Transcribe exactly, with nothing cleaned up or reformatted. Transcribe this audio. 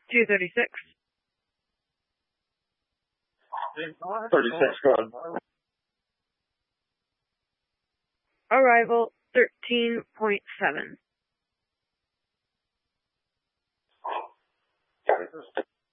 two thirty-six. thirty-six, go ahead. Arrival thirteen point seven.